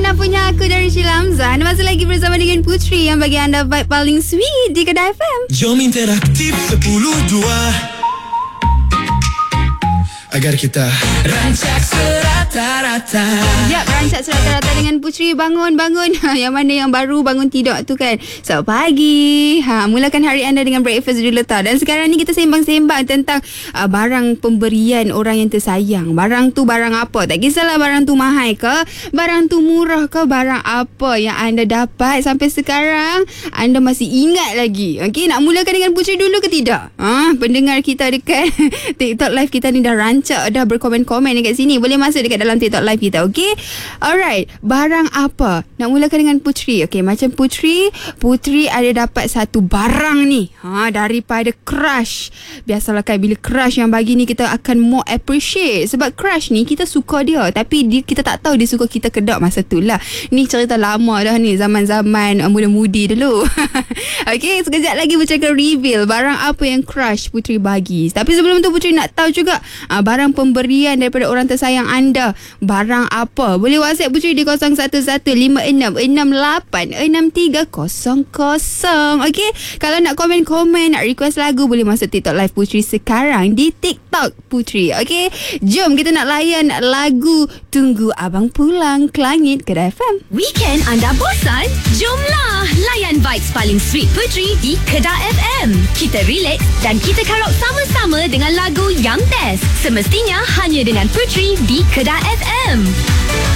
Anda punya aku dari Sheila Hamzah. Anda masih lagi bersama dengan Putri yang bagi anda vibe paling sweet di Kedah FM. Jom interaktif 10-2 agar kita rancak serata-rata. Ya, rancak serata-rata dengan Putri. Bangun. Yang mana yang baru bangun tidur tu kan. Selamat pagi. Mulakan hari anda dengan breakfast dulu tau. Dan sekarang ni kita sembang-sembang tentang barang pemberian orang yang tersayang. Barang tu barang apa? Tak kisahlah barang tu mahal ke, barang tu murah ke, barang apa yang anda dapat sampai sekarang anda masih ingat lagi. Okey, nak mulakan dengan Putri dulu ke tidak? Pendengar kita dekat TikTok live kita ni dah rancak, dah berkomen-komen dekat sini. Boleh masuk dekat dalam TikTok live kita, okey? Alright, barang apa? Nak mulakan dengan Putri. Okey, macam Putri ada dapat satu barang ni daripada crush. Biasalah kan, bila crush yang bagi ni kita akan more appreciate. Sebab crush ni kita suka dia, tapi kita tak tahu dia suka kita ke tak masa tu lah. Ni cerita lama dah ni, zaman-zaman muda-mudi dulu. Okey, sekejap lagi bercakap reveal barang apa yang crush Putri bagi. Tapi sebelum tu Putri nak tahu juga barang pemberian daripada orang tersayang anda. Barang apa? Boleh WhatsApp Putri di 0115666300. Okey, kalau nak komen-komen, nak request lagu, boleh masuk TikTok live Putri sekarang di TikTok Putri. Okey, jom kita nak layan lagu Tunggu Abang Pulang Kelangit Kedah FM. Weekend anda bosan? Jomlah layan vibes paling sweet Putri di Kedah FM. Kita relax dan kita karaoke sama-sama dengan lagu yang best. Semestinya hanya dengan Putri di Kedah FM.